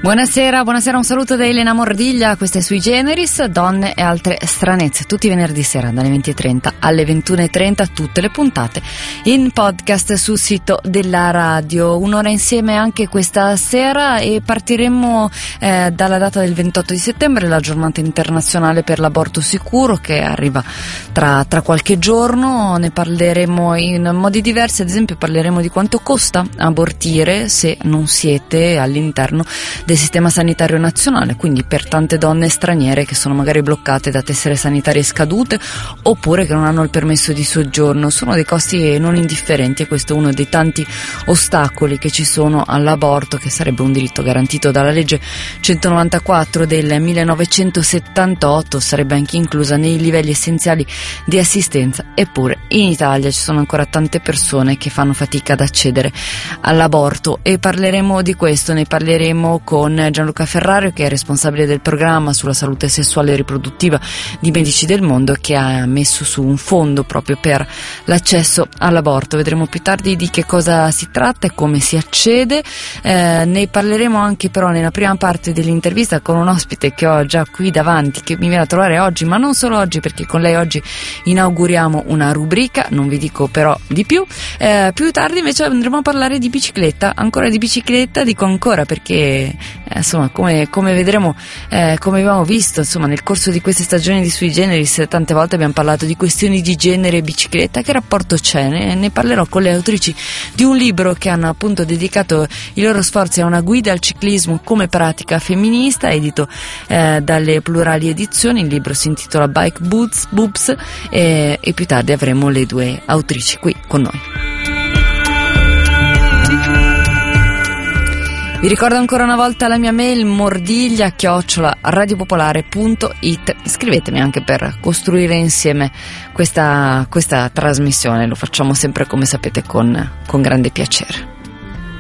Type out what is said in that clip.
Buonasera, un saluto da Elena Mordiglia, questa è Sui Generis, donne e altre stranezze, tutti i venerdì sera dalle 20:30 alle 21:30, tutte le puntate in podcast sul sito della radio. Un'ora insieme anche questa sera e partiremo dalla data del 28 di settembre, la giornata internazionale per l'aborto sicuro che arriva tra qualche giorno. Ne parleremo in modi diversi, ad esempio parleremo di quanto costa abortire se non siete all'interno del sistema sanitario nazionale, quindi per tante donne straniere che sono magari bloccate da tessere sanitarie scadute oppure che non hanno il permesso di soggiorno. Sono dei costi non indifferenti e questo è uno dei tanti ostacoli che ci sono all'aborto, che sarebbe un diritto garantito dalla legge 194 del 1978, sarebbe anche inclusa nei livelli essenziali di assistenza, eppure in Italia ci sono ancora tante persone che fanno fatica ad accedere all'aborto e parleremo di questo, ne parleremo con Gianluca Ferrario, che è responsabile del programma sulla salute sessuale e riproduttiva di Medici del Mondo, che ha messo su un fondo proprio per l'accesso all'aborto. Vedremo più tardi di che cosa si tratta e come si accede. Ne parleremo anche però nella prima parte dell'intervista con un ospite che ho già qui davanti, che mi viene a trovare oggi, ma non solo oggi, perché con lei oggi inauguriamo una rubrica, non vi dico però di più. Più tardi invece andremo a parlare di bicicletta, ancora di bicicletta, dico ancora perché insomma come vedremo, come abbiamo visto insomma nel corso di queste stagioni di Sui Generis, tante volte abbiamo parlato di questioni di genere e bicicletta. Che rapporto c'è? Ne parlerò con le autrici di un libro che hanno appunto dedicato i loro sforzi a una guida al ciclismo come pratica femminista, edito dalle Plurali Edizioni. Il libro si intitola Bike Boobs e più tardi avremo le due autrici qui con noi. Vi ricordo ancora una volta la mia mail mordiglia@radiopopolare.it. Scrivetemi anche per costruire insieme questa trasmissione, lo facciamo sempre come sapete con grande piacere.